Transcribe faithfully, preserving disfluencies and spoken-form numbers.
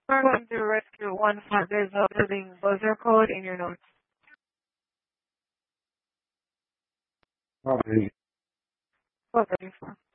We're going to rescue one flat. There's a building buzzer code in your notes. Okay. What are you for?